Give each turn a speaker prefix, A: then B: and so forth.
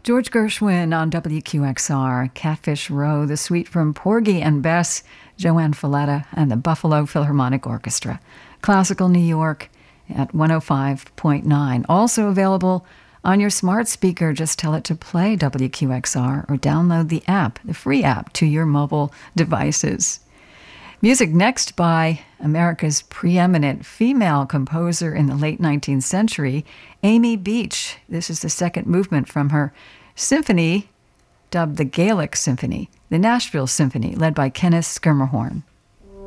A: George Gershwin on WQXR, Catfish Row, the suite from Porgy and Bess, Joanne Falletta, and the Buffalo Philharmonic Orchestra. Classical New York at 105.9. Also available on your smart speaker. Just tell it to play WQXR or download the app, the free app, to your mobile devices. Music next by America's preeminent female composer in the late 19th century, Amy Beach. This is the second movement from her symphony, dubbed the Gaelic Symphony, the Nashville Symphony, led by Kenneth Schermerhorn.